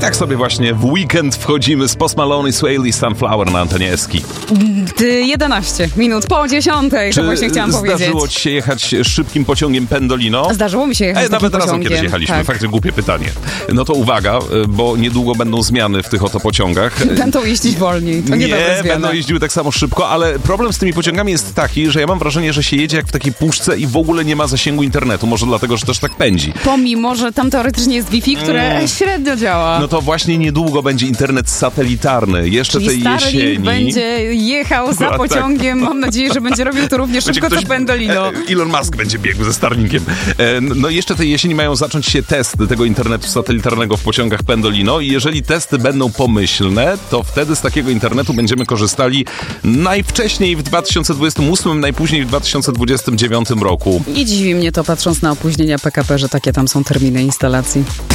tak sobie właśnie w weekend wchodzimy z Post Malone i Swaley Sunflower na antenie Eski. 11 minut po 10, to właśnie chciałam powiedzieć. Zdarzyło ci się jechać szybkim pociągiem Pendolino? Zdarzyło mi się jechać takim nawet razem pociągiem. kiedyś jechaliśmy. Tak. Faktycznie głupie pytanie. No to uwaga, bo niedługo będą zmiany w tych oto pociągach. Będą jeździć wolniej. To nie będą jeździły tak samo szybko, ale problem z tymi pociągami jest taki, że ja mam wrażenie, że się jedzie jak w takiej puszce i w ogóle nie ma zasięgu internetu. Może dlatego, że też tak pędzi. Pomimo, że tam teoretycznie jest Wi-Fi, które średnio działa. No to właśnie niedługo będzie internet satelitarny. Jeszcze Czyli tej Starlink jesieni. będzie jechał za Tak. pociągiem. Mam nadzieję, że będzie robił to równie szybko co Pendolino. Elon Musk będzie biegł ze Starlinkiem. No jeszcze tej jesieni mają zacząć się testy tego internetu satelitarnego w pociągach Pendolino i jeżeli testy będą pomyślne, to wtedy z takiego internetu będziemy korzystali najwcześniej w 2028, najpóźniej w 2029 roku. Nie dziwi mnie to, patrząc na opóźnienia PKP, że takie tam są terminy instalacji.